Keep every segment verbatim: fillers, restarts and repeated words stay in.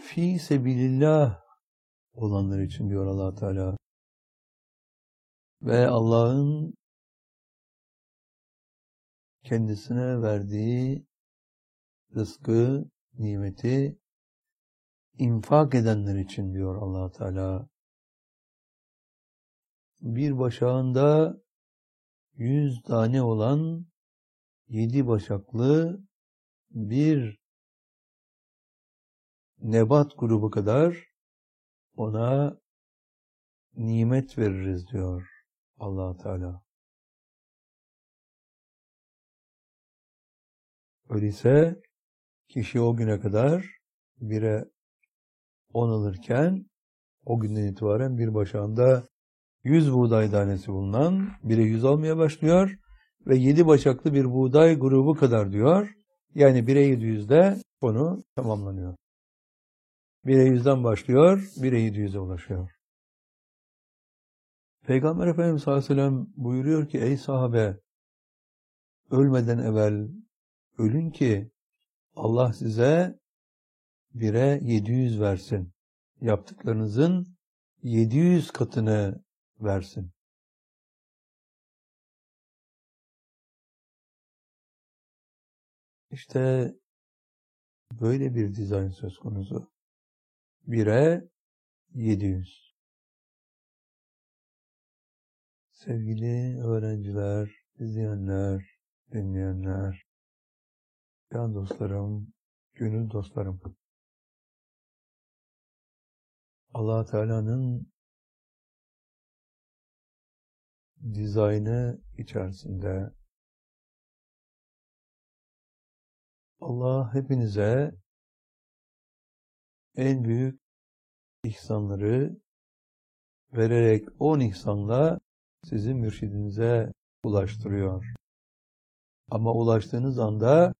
Fi sebilillah olanlar için diyor Allah Teala. Ve Allah'ın kendisine verdiği rızkı, nimeti infak edenler için diyor Allah Teala. Bir başağında yüz tane olan yedi başaklı bir nebat grubu kadar ona nimet veririz diyor Allah Teala. Öyleyse kişi o güne kadar bire on alırken o günden itibaren bir başağında yüz buğday tanesi bulunan bire yüz almaya başlıyor ve yedi başaklı bir buğday grubu kadar diyor. Yani bire yedi yüzde konu tamamlanıyor. bire yüzden başlıyor, bire yedi yüze ulaşıyor. Peygamber Efendimiz sallallahu aleyhi ve sellem buyuruyor ki ey sahabe, ölmeden evvel ölün ki Allah size bire yedi yüz versin. Yaptıklarınızın yedi yüz katını versin. İşte böyle bir dizayn söz konusu. bire yedi yüz. Sevgili öğrenciler, izleyenler, dinleyenler, can dostlarım, gönül dostlarım. Allah Teala'nın dizaynı içerisinde Allah hepinize en büyük ihsanları vererek on ihsanla sizi mürşidinize ulaştırıyor. Ama ulaştığınız anda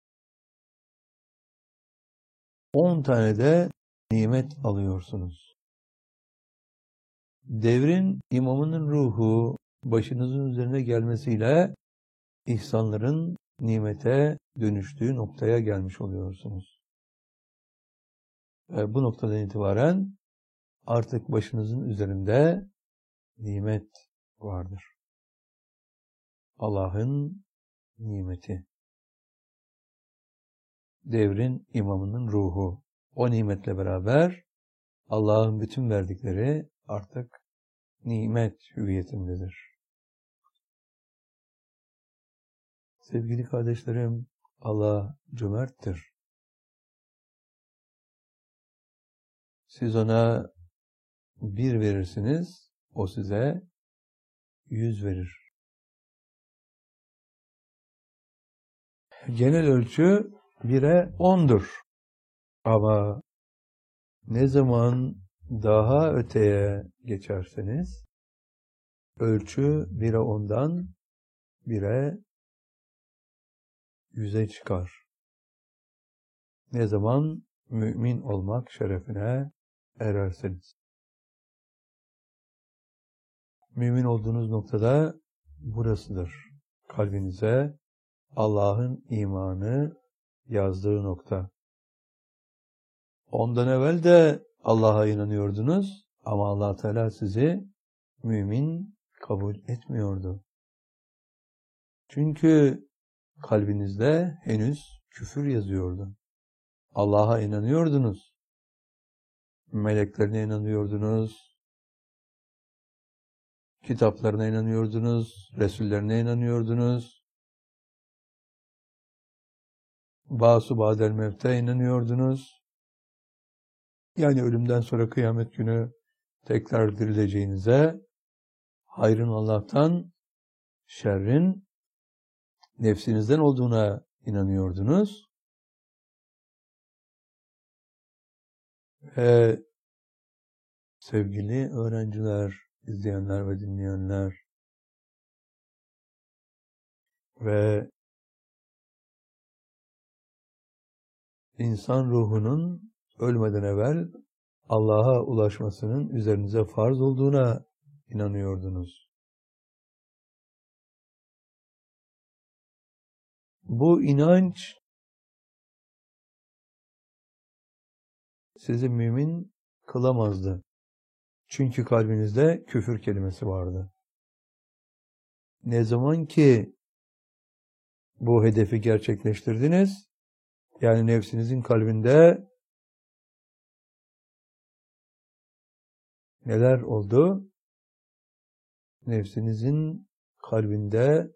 on tane de nimet alıyorsunuz. Devrin imamının ruhu başınızın üzerine gelmesiyle ihsanların nimete dönüştüğü noktaya gelmiş oluyorsunuz. Ve bu noktadan itibaren artık başınızın üzerinde nimet vardır. Allah'ın nimeti. Devrin imamının ruhu. O nimetle beraber Allah'ın bütün verdikleri artık nimet hüviyetindedir. Sevgili kardeşlerim, Allah cömerttir. Siz ona bir verirsiniz, o size yüz verir. Genel ölçü bire ondur. Ama ne zaman daha öteye geçerseniz, ölçü bire ondan bire yüze çıkar. Ne zaman mümin olmak şerefine ererseniz. Mümin olduğunuz noktada burasıdır. Kalbinize Allah'ın imanı yazdığı nokta. Ondan evvel de Allah'a inanıyordunuz ama Allah Teala sizi mümin kabul etmiyordu. Çünkü kalbinizde henüz küfür yazıyordu. Allah'a inanıyordunuz. Meleklerine inanıyordunuz. Kitaplarına inanıyordunuz. Resullerine inanıyordunuz. Ba'su ba'del mevte inanıyordunuz. Yani ölümden sonra kıyamet günü tekrar dirileceğinize, hayrın Allah'tan, şerrin nefsinizden olduğuna inanıyordunuz. Ve sevgili öğrenciler, izleyenler ve dinleyenler ve insan ruhunun ölmeden evvel Allah'a ulaşmasının üzerinize farz olduğuna inanıyordunuz. Bu inanç sizi mümin kılamazdı. Çünkü kalbinizde küfür kelimesi vardı. Ne zaman ki bu hedefi gerçekleştirdiniz, yani nefsinizin kalbinde neler oldu? Nefsinizin kalbinde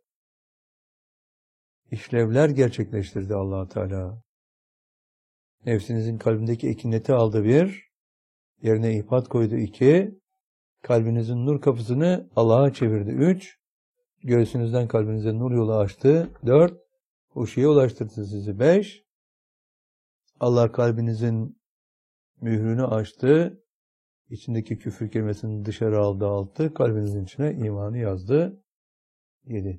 işlevler gerçekleştirdi Allah Teala. Nefsinizin kalbindeki ekineti aldı bir, yerine ihpat koydu iki, kalbinizin nur kapısını Allah'a çevirdi üç, göğsünüzden kalbinize nur yolu açtı dört, huşuya ulaştırdı sizi beş, Allah kalbinizin mührünü açtı, içindeki küfür kelimesini dışarı aldı altı, kalbinizin içine imanı yazdı yedi.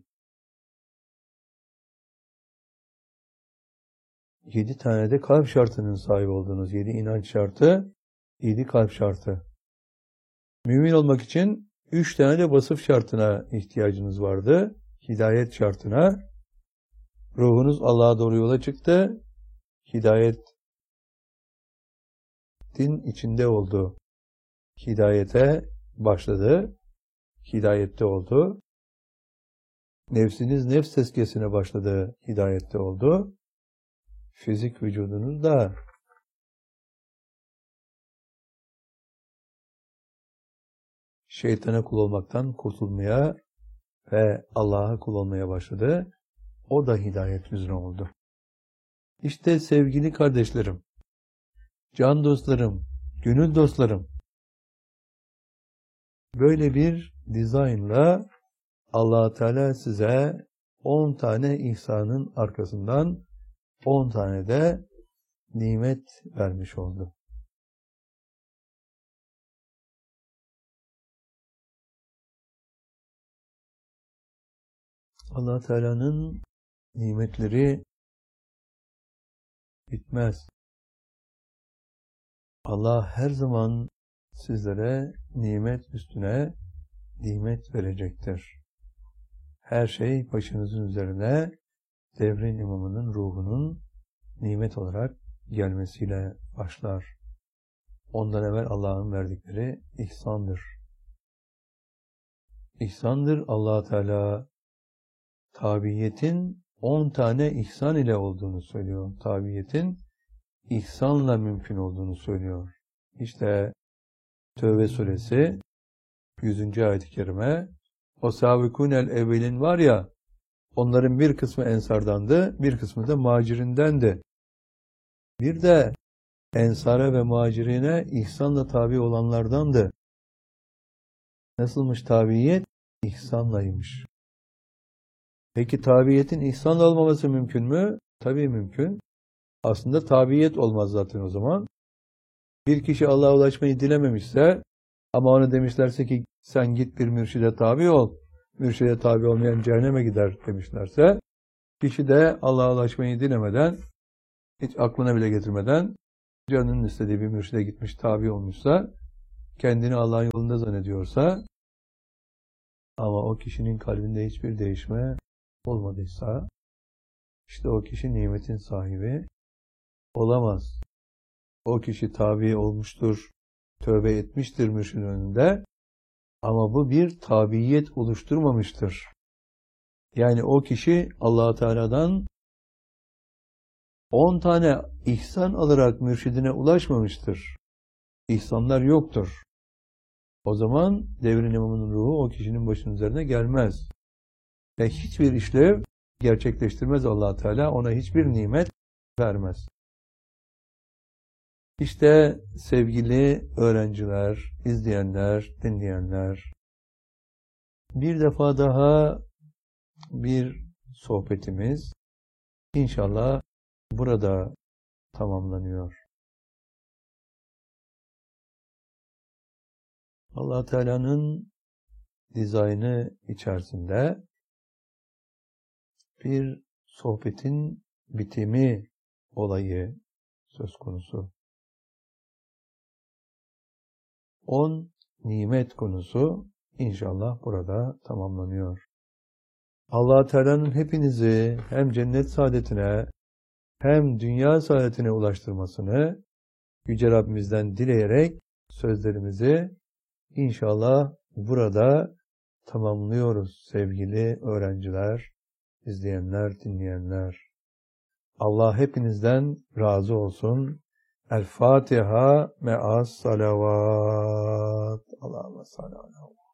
Yedi tane de kalp şartının sahibi oldunuz. Yedi inanç şartı, yedi kalp şartı. Mümin olmak için üç tane de vasıf şartına ihtiyacınız vardı. Hidayet şartına. Ruhunuz Allah'a doğru yola çıktı. Hidayetin içinde oldu. Hidayete başladı. Hidayette oldu. Nefsiniz nefs tezkiyesine başladı. Hidayette oldu. Fizik vücudunuz da şeytana kul olmaktan kurtulmaya ve Allah'a kul olmaya başladı. O da hidayet üzere oldu. İşte sevgili kardeşlerim, can dostlarım, gönül dostlarım, böyle bir dizaynla Allah Teala size on tane ihsanın arkasından on tane de nimet vermiş oldu. Allah Teala'nın nimetleri bitmez. Allah her zaman sizlere nimet üstüne nimet verecektir. Her şey başınızın üzerine devrin imamının ruhunun nimet olarak gelmesiyle başlar. Ondan evvel Allah'ın verdikleri ihsandır. İhsandır Allah Teala tabiiyetin on tane ihsan ile olduğunu söylüyor. Tabiiyetin ihsanla mümkün olduğunu söylüyor. İşte Tevbe suresi yüzüncü ayet-i kerime, o sabikunel evvelin var ya, onların bir kısmı ensardandı, bir kısmı da muhacirindendi. Bir de ensara ve muhacirine ihsanla tabi olanlardandı. Nasılmış tabiyet? İhsanlaymış. Peki tabiyetin ihsanla olmaması mümkün mü? Tabii mümkün. Aslında tabiyet olmaz zaten o zaman. Bir kişi Allah'a ulaşmayı dilememişse ama ona demişlerse ki sen git bir mürşide tabi ol, mürşide tabi olmayan cehenneme gider demişlerse, kişi de Allah'a ulaşmayı dilemeden, hiç aklına bile getirmeden canının istediği bir mürşide gitmiş, tabi olmuşsa, kendini Allah'ın yolunda zannediyorsa ama o kişinin kalbinde hiçbir değişme olmadıysa, işte o kişi nimetin sahibi olamaz. O kişi tabi olmuştur, tövbe etmiştir mürşidin önünde ama bu bir tabiyet oluşturmamıştır. Yani o kişi Allah Teala'dan on tane ihsan alarak mürşidine ulaşmamıştır. İhsanlar yoktur. O zaman devrin imamının ruhu o kişinin başının üzerine gelmez. Ve hiçbir işlev gerçekleştirmez Allah Teala, ona hiçbir nimet vermez. İşte sevgili öğrenciler, izleyenler, dinleyenler, bir defa daha bir sohbetimiz inşallah burada tamamlanıyor. Allah Teala'nın dizaynı içerisinde bir sohbetin bitimi olayı söz konusu. On nimet konusu inşallah burada tamamlanıyor. Allah Teala'nın hepinizi hem cennet saadetine hem dünya saadetine ulaştırmasını Yüce Rabbimizden dileyerek sözlerimizi inşallah burada tamamlıyoruz sevgili öğrenciler, izleyenler, dinleyenler. Allah hepinizden razı olsun. El Fatiha me'as salavat. Allahümme salli ala